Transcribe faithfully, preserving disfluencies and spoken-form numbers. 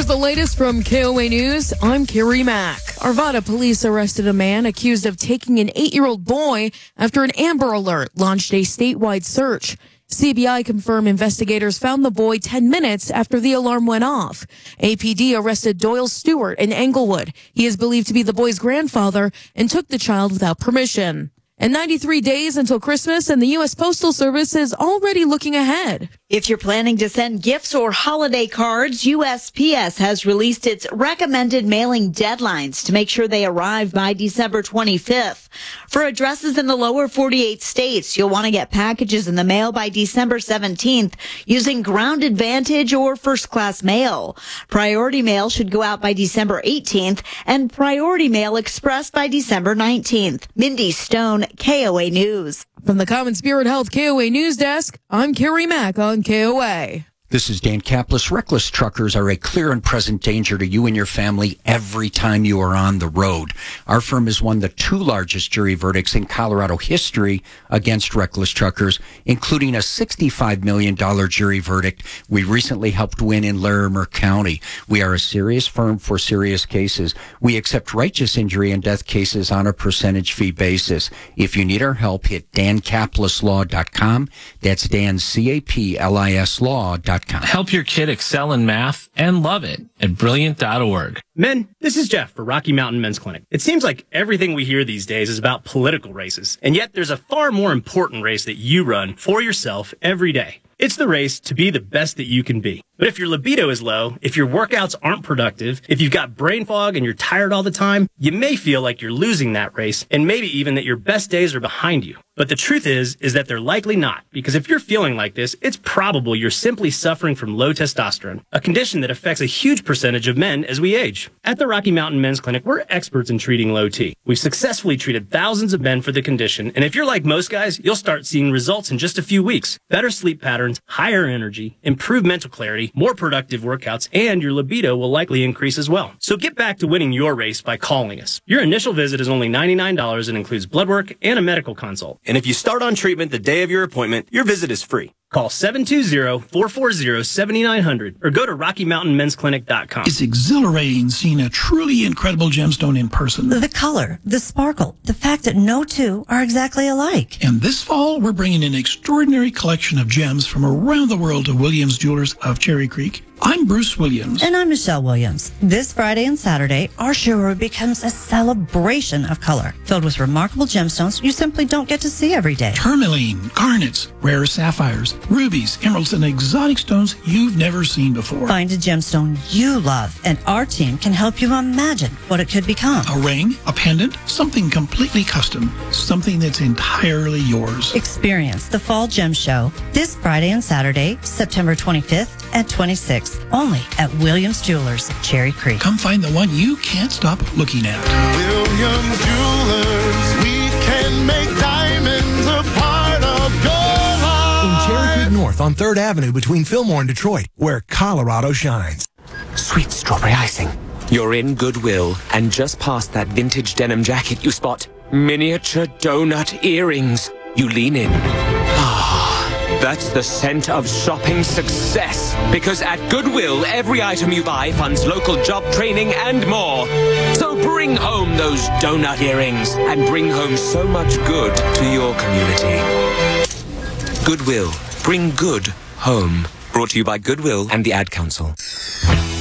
With the latest from K O A News, I'm Carrie Mack. Arvada police arrested a man accused of taking an eight-year-old boy after an Amber Alert launched a statewide search. C B I confirmed investigators found the boy ten minutes after the alarm went off. A P D arrested Doyle Stewart in Englewood. He is believed to be the boy's grandfather and took the child without permission. And ninety-three days until Christmas, and the U S Postal Service is already looking ahead. If you're planning to send gifts or holiday cards, U S P S has released its recommended mailing deadlines to make sure they arrive by December twenty-fifth. For addresses in the lower forty-eight states, you'll want to get packages in the mail by December seventeenth using Ground Advantage or First Class Mail. Priority Mail should go out by December eighteenth and Priority Mail Express by December nineteenth. Mindy Stone, K O A News. From the Common Spirit Health K O A News Desk, I'm Carrie Mack on K O A. This is Dan Kaplis. Reckless truckers are a clear and present danger to you and your family every time you are on the road. Our firm has won the two largest jury verdicts in Colorado history against reckless truckers, including a sixty-five million dollars jury verdict we recently helped win in Larimer County. We are a serious firm for serious cases. We accept righteous injury and death cases on a percentage fee basis. If you need our help, hit dan kaplis law dot com. That's Dan, C A P L I S law dot com. Help your kid excel in math and love it at brilliant dot org. Men, this is Jeff for Rocky Mountain Men's Clinic. It seems like everything we hear these days is about political races, and yet there's a far more important race that you run for yourself every day. It's the race to be the best that you can be. But if your libido is low, if your workouts aren't productive, if you've got brain fog and you're tired all the time, you may feel like you're losing that race, and maybe even that your best days are behind you. But the truth is, is that they're likely not, because if you're feeling like this, it's probable you're simply suffering from low testosterone, a condition that affects a huge percentage of men as we age. At the Rocky Mountain Men's Clinic, we're experts in treating low T. We've successfully treated thousands of men for the condition, and if you're like most guys, you'll start seeing results in just a few weeks. Better sleep patterns, higher energy, improved mental clarity, more productive workouts, and your libido will likely increase as well. So get back to winning your race by calling us. Your initial visit is only ninety-nine dollars and includes blood work and a medical consult. And if you start on treatment the day of your appointment, your visit is free. Call seven two zero, four four zero, seven nine zero zero or go to rocky mountain men's clinic dot com. It's exhilarating seeing a truly incredible gemstone in person. The color, the sparkle, the fact that no two are exactly alike. And this fall, we're bringing an extraordinary collection of gems from around the world to Williams Jewelers of Cherry Creek. I'm Bruce Williams. And I'm Michelle Williams. This Friday and Saturday, our showroom becomes a celebration of color, filled with remarkable gemstones you simply don't get to see every day. Tourmaline, garnets, rare sapphires, rubies, emeralds, and exotic stones you've never seen before. Find a gemstone you love, and our team can help you imagine what it could become. A ring, a pendant, something completely custom, something that's entirely yours. Experience the Fall Gem Show this Friday and Saturday, September twenty-fifth and twenty-sixth, only at Williams Jewelers, Cherry Creek. Come find the one you can't stop looking at. Williams Jewelers, we can make diamonds a part of your life. In Cherry Creek North on third Avenue between Fillmore and Detroit, where Colorado shines. Sweet strawberry icing. You're in Goodwill, and just past that vintage denim jacket you spot miniature donut earrings. You lean in. Ah, that's the scent of shopping success. Because at Goodwill, every item you buy funds local job training and more. So bring home those donut earrings and bring home so much good to your community. Goodwill. Bring good home. Brought to you by Goodwill and the Ad Council.